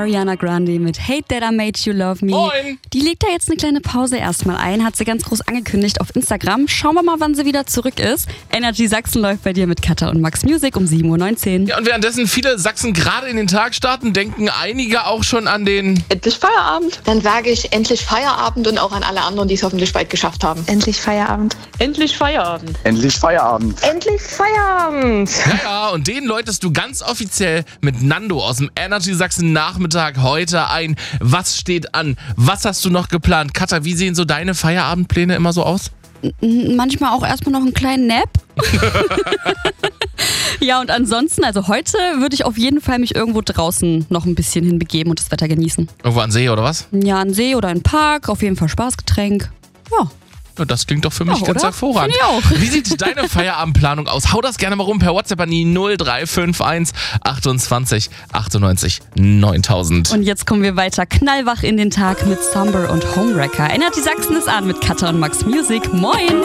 Ariana Grande mit Hate That I Made You Love Me. Moin! Die legt da jetzt eine kleine Pause erstmal ein, hat sie ganz groß angekündigt auf Instagram. Schauen wir mal, wann sie wieder zurück ist. Energy Sachsen läuft bei dir mit Katha und Max Music um 7.19 Uhr. Ja, und währenddessen viele Sachsen gerade in den Tag starten, denken einige auch schon an den... Endlich Feierabend. Dann sage ich endlich Feierabend und auch an alle anderen, die es hoffentlich bald geschafft haben. Endlich Feierabend. Endlich Feierabend. Endlich Feierabend. Endlich Feierabend. Ja, und den läutest du ganz offiziell mit Nando aus dem Energy Sachsen Nachmittag heute ein. Was steht an? Was hast du noch geplant? Katha, wie sehen so deine Feierabendpläne immer so aus? Manchmal auch erstmal noch einen kleinen Nap. Ja, und ansonsten, also heute würde ich auf jeden Fall mich irgendwo draußen noch ein bisschen hinbegeben und das Wetter genießen. Irgendwo an See oder was? Ja, an See oder in Park, auf jeden Fall Spaßgetränk. Ja. Ja, das klingt doch für mich ganz oder? hervorragend. Finde ich auch. Wie sieht deine Feierabendplanung aus? Hau das gerne mal rum per WhatsApp an die 0351 28 98 9000. Und jetzt kommen wir weiter knallwach in den Tag mit Somber und Homewrecker. Energy Sachsen ist an mit Katha und Max Music. Moin!